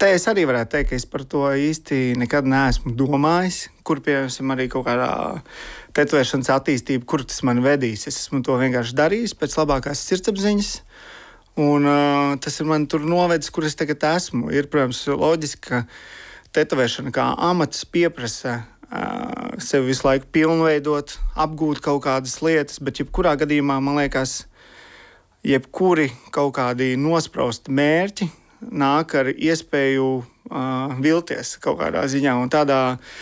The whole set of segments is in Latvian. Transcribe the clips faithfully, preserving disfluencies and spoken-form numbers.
te es arī varētu teikt, ka es par to īsti nekad neesmu domājis, kur, piemēram, arī kaut kādā tetovēšanas attīstība, kur tas man vedīs. Es esmu to vienkārši darījis pēc labākās sirdsapziņas, un uh, tas ir man tur novedis, kur es tagad esmu. Ir, protams, loģiski, ka tetovēšana kā amats pieprasa uh, sevi visu laiku pilnveidot, apgūt kaut kādas lietas, bet jebkurā gadījumā, man liekas, jebkuri kaut kādi nosprausti mērķi nāk ar iespēju uh, vilties kaut kādā ziņā. Un tādā,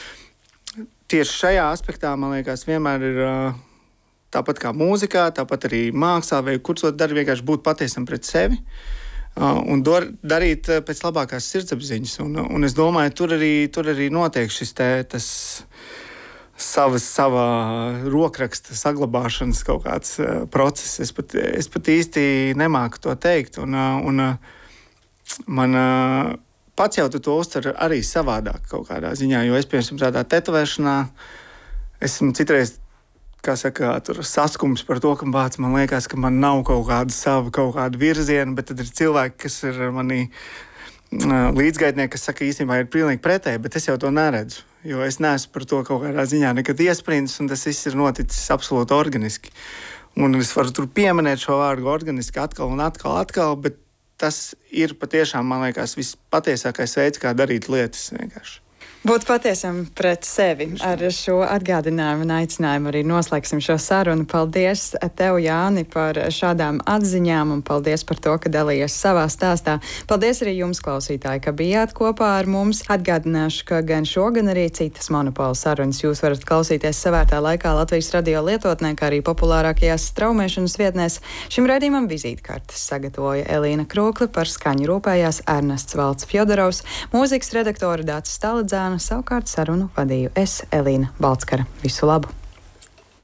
tieši šajā aspektā, man liekas, vienmēr ir uh, tāpat kā mūzikā, tāpat arī mākslā, vai kur to dari, vienkārši būt patiesam pret sevi uh, un do, darīt uh, pēc labākās sirdsapziņas. Un, un es domāju, tur arī, tur arī notiek šis te, tas savas, savā rokraksta saglabāšanas kaut kāds uh, process. Es pat, es pat īsti nemāku to teikt. Un, uh, un uh, man uh, pats jau tu to uztver arī savādāk kaut kādā ziņā, jo es, piemēram, tādā tetovēšanā esmu citreiz, kā saka, tur saskums par to, ka bāc, man liekas, ka man nav kaut kāda sava, kaut kāda virziena, bet tad ir cilvēki, kas ir manī uh, līdzgaitnieki, kas saka, īstenībā ir pilnīgi pretēji, bet es jau to neredzu, jo es neesmu par to kaut kādā ziņā nekad iesprindis, un tas viss ir noticis absolūti organiski. Un es varu tur pieminēt šo vārdu organiski atkal un atkal, atkal, bet tas ir patiešām, man liekas, vispatiesākais veids, kā darīt lietas vienkārši. Būt patiesam pret sevi. Ar šo atgādinājumu un aicinājumu arī noslēgsim šo sarunu. Paldies tev, Jāni, par šādām atziņām un paldies par to, ka dalījies savā stāstā. Paldies arī jums, klausītāji, ka bijāt kopā ar mums. Atgādināšu, ka gan šo, gan arī citas Monopola sarunas jūs varat klausīties savērtā laikā Latvijas radio lietotnē, kā arī populārākajās straumēšanas vietnēs. Šim raidījumam vizītkartes sagatavoja Elīna Krūkli, par skaņu rūpējās Ernests Valds Fjodorovs, mūzikas redaktora Dācis Staladzāna, savukārt sarunu vadīju es, Elīna Balckara. Visu labu!